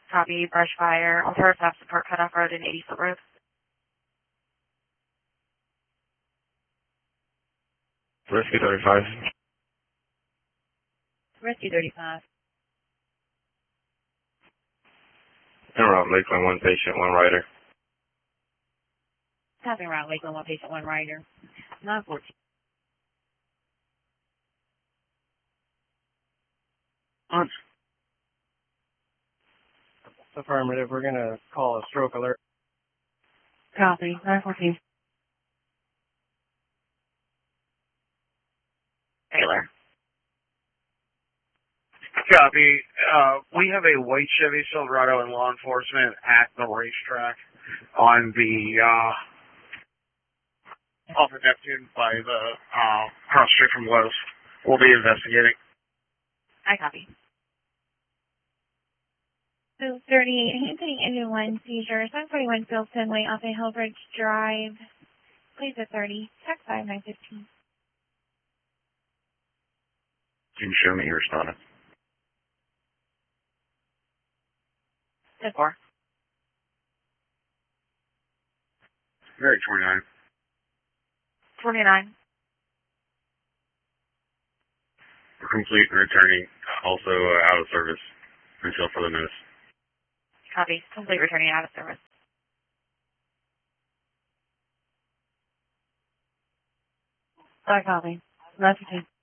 Copy. Brush fire. Alternative stop support cutoff road and 80-foot road. Rescue 35. Rescue 35. En route, Lakeland, 1 patient, 1 rider. Copy route, Lakeland, 1 patient, 1 rider. 914. On. Affirmative. We're going to call a stroke alert. Copy. 914. Taylor. Copy. We have a white Chevy Silverado and law enforcement at the racetrack on the off of Neptune by the cross street from Lowe's. We'll be investigating. I copy. 238, Hampton engine 1 seizure, 741 Philson Way off of Hillbridge Drive. Please at 30, check 5915. Can you show me your respondent? 10-4. Very 29. 29. We're complete and returning, also out of service until further notice. Copy. Complete returning out of service. I copy. 915.